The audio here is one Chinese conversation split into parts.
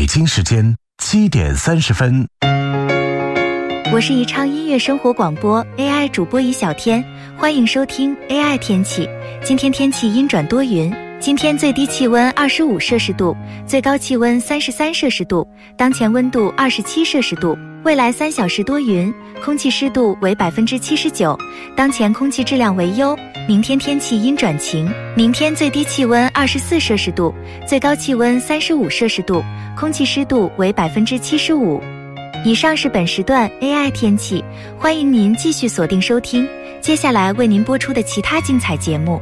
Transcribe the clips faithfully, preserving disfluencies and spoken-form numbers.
京时间七点三十分。 我是宜昌音乐生活广播 A I 主播宜小天，欢迎收听 A I 天气。今天天气阴转多云，今天最低气温二十五摄氏度，最高气温三十三摄氏度，当前温度二十七摄氏度。未来三小时多云，空气湿度为百分之七十九，当前空气质量为优。明天天气阴转晴，明天最低气温二十四摄氏度，最高气温三十五摄氏度，空气湿度为百分之七十五。以上是本时段 A I 天气，欢迎您继续锁定收听，接下来为您播出的其他精彩节目。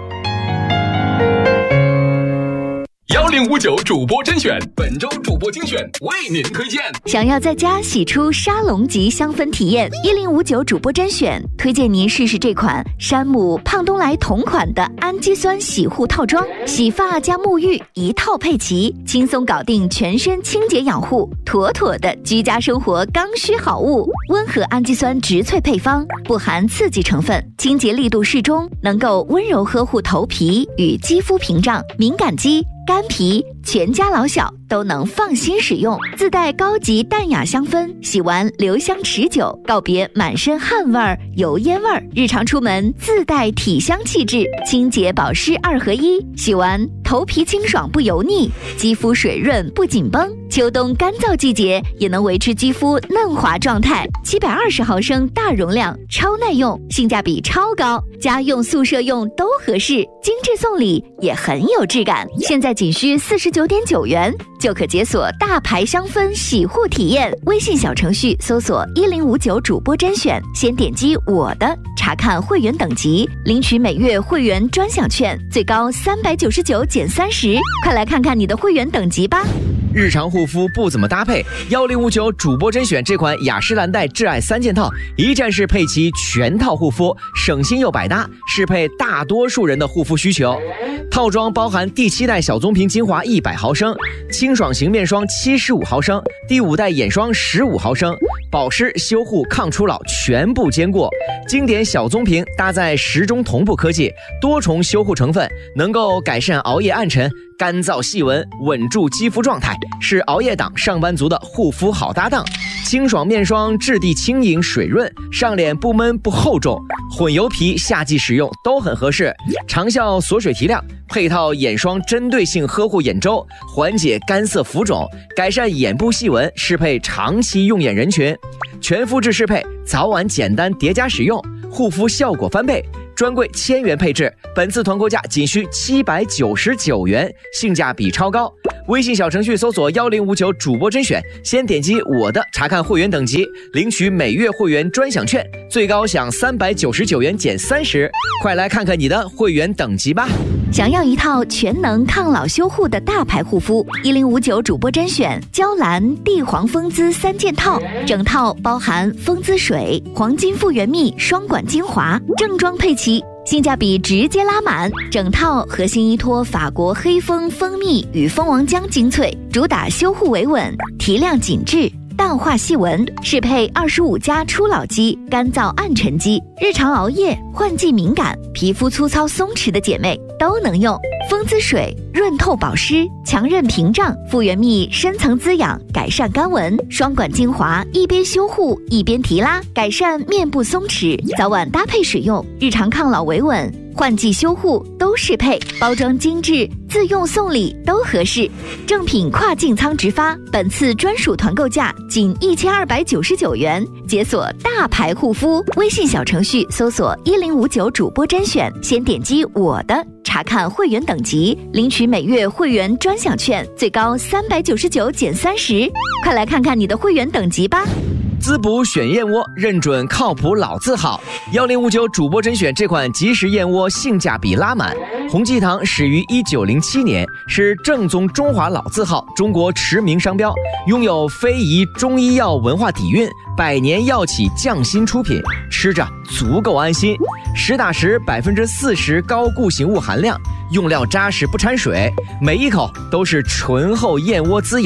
幺零五九主播甄选，本周主播精选为您推荐。 想要在家洗出沙龙级香氛体验，一零五九主播甄选推荐您试试这款山姆胖东来同款的氨基酸洗护套装，洗发加沐浴一套配齐，轻松搞定全身清洁养护，妥妥的居家生活刚需好物。温和氨基酸植萃配方，不含刺激成分，清洁力度适中，能够温柔呵护头皮与肌肤屏障，敏感肌干皮全家老小都能放心使用，自带高级淡雅香氛，洗完留香持久，告别满身汗味儿、油烟味儿。日常出门自带体香气质，清洁保湿二合一，洗完头皮清爽不油腻，肌肤水润不紧绷，秋冬干燥季节也能维持肌肤嫩滑状态。七百二十毫升大容量，超耐用，性价比超高，家用宿舍用都合适，精致送礼也很有质感。现在仅需四十九点九元就可解锁大牌香氛洗护体验。微信小程序搜索一零五九主播甄选，先点击我的，查看会员等级，领取每月会员专享券，最高三百九十九减三十。快来看看你的会员等级吧。 日常护肤不怎么搭配，一零五九主播甄选这款雅诗兰黛挚爱三件套，一站式配齐全套护肤，省心又百搭，适配大多数人的护肤需求。套装包含第七代小棕瓶精华一百毫升，清爽型面霜七十五毫升，第五代眼霜十五毫升，保湿修护抗初老全部兼顾。经典小棕瓶搭载时钟同步科技，多重修护成分，能够改善熬夜暗沉、干燥细纹，稳住肌肤状态，是熬夜党上班族的护肤好搭档。清爽面霜质地轻盈水润，上脸不闷不厚重，混油皮夏季使用都很合适。长效锁水提亮，配套眼霜针对性呵护眼周，缓解干涩浮肿，改善眼部细纹，适配长期用眼人群。全肤质适配，早晚简单叠加使用，护肤效果翻倍。专柜千元配置，本次团购价仅需七百九十九元，性价比超高。微信小程序搜索一零五九主播甄选，先点击我的，查看会员等级，领取每月会员专享券，最高享三百九十九元减三十。快来看看你的会员等级吧。 想要一套全能抗老修护的大牌护肤，一零五九主播甄选娇兰地黄蜂姿三件套，整套包含蜂姿水、黄金复原蜜双管精华，正装配齐，性价比直接拉满。整套核心依托法国黑蜂蜂蜜与蜂王浆精粹，主打修护维稳、提亮紧致、淡化细纹，适配二十五加初老肌、干燥暗沉肌、日常熬夜、换季敏感、皮肤粗糙松弛的姐妹都能用。蜂姿水润透保湿，强韧屏障；复原蜜深层滋养，改善干纹；双管精华一边修护一边提拉，改善面部松弛。早晚搭配使用，日常抗老维稳、换季修护都适配，包装精致，自用送礼都合适。正品跨境仓直发，本次专属团购价仅一千二百九十九元，解锁大牌护肤。微信小程序搜索一零五九主播甄选，先点击我的，查看会员等级，领取每月会员专享券，最高三百九十九减三十。快来看看你的会员等级吧。 滋补选燕窝，认准靠谱老字号。一零五九主播甄选这款即食燕窝性价比拉满。洪记堂始于一九零七年，是正宗中华老字号，中国驰名商标，拥有非遗中医药文化底蕴，百年药企匠心出品，吃着足够安心。实打实百分之四十高固形物含量，用料扎实不掺水，每一口都是醇厚燕窝滋养。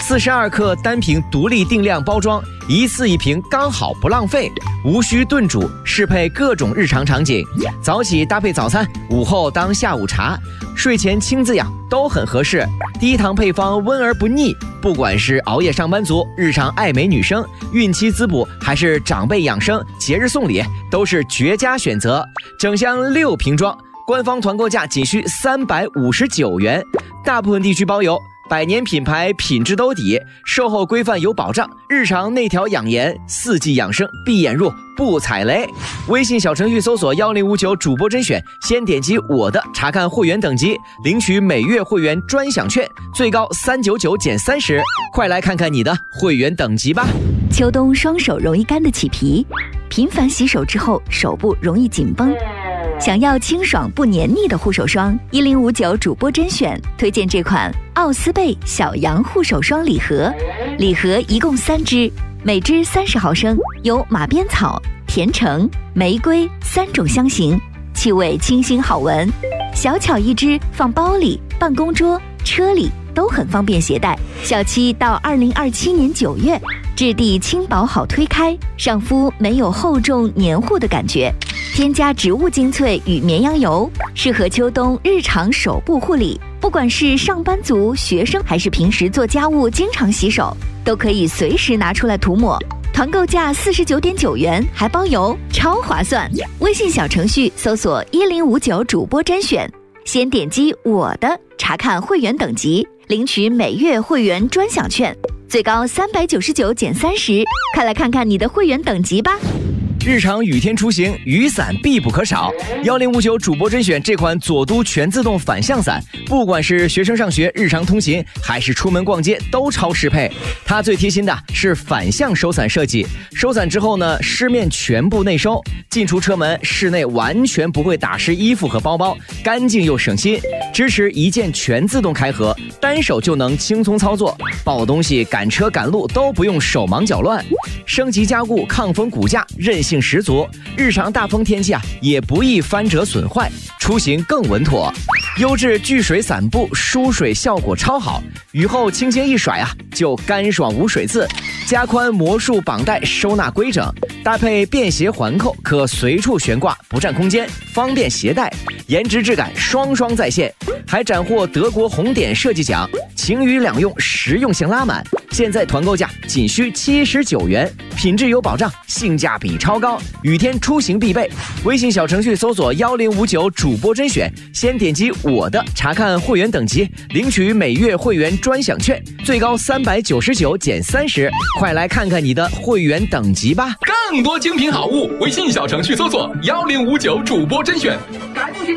四十二克单瓶独立定量包装，一次一瓶刚好不浪费，无需炖煮，适配各种日常场景。早起搭配早餐，午后当下午茶，睡前亲自养都很合适。低糖配方温而不腻，不管是熬夜上班族、日常爱美女生、孕期滋补，还是长辈养生、节日送礼，都是绝佳选择。整箱六瓶装，官方团购价仅需三百五十九元，大部分地区包邮。百年品牌，品质兜底，售后规范有保障，日常内调养颜，四季养生，闭眼入不踩雷。微信小程序搜索幺零五九主播甄选，先点击我的查看会员等级，领取每月会员专享券，最高三九九减三十，快来看看你的会员等级吧。 秋冬双手容易干得起皮，频繁洗手之后手部容易紧绷。想要清爽不黏腻的护手霜，一零五九主播甄选推荐这款奥斯贝小羊护手霜礼盒，礼盒一共三支，每支三十毫升，有马鞭草、甜橙、玫瑰三种香型，气味清新好闻，小巧一支，放包里、办公桌、车里都很方便携带。小七到二零二七年九月，质地轻薄好推开，上肤没有厚重黏糊的感觉。添加植物精粹与绵羊油，适合秋冬日常手部护理。不管是上班族、学生，还是平时做家务经常洗手，都可以随时拿出来涂抹。团购价四十九点九元，还包邮，超划算。微信小程序搜索一零五九主播甄选，先点击我的查看会员等级，领取每月会员专享券，最高三百九十九减三十，快来看看你的会员等级吧。 日常雨天出行，雨伞必不可少。幺零五九主播甄选这款左都全自动反向伞，不管是学生上学、日常通勤，还是出门逛街，都超适配。它最贴心的是反向收伞设计，收伞之后呢，湿面全部内收，进出车门、室内完全不会打湿衣服和包包，干净又省心。支持一键全自动开合，单手就能轻松操作，抱东西、赶车赶路都不用手忙脚乱。升级加固，抗风骨架，韧性十足，日常大风天气啊也不易翻折损坏，出行更稳妥。优质聚水伞布，疏水效果超好，雨后轻轻一甩啊，就干爽无水渍。加宽魔术绑带，收纳规整，搭配便携环扣，可随处悬挂，不占空间，方便携带。颜值质感双双在线，还斩获德国红点设计奖，晴雨两用，实用性拉满。现在团购价仅需七十九元，品质有保障，性价比超高，雨天出行必备。微信小程序搜索幺零五九主播甄选，先点击我的查看会员等级，领取每月会员专享券，最高三百九十九减三十，快来看看你的会员等级吧。 更多精品好物，微信小程序搜索幺零五九主播甄选。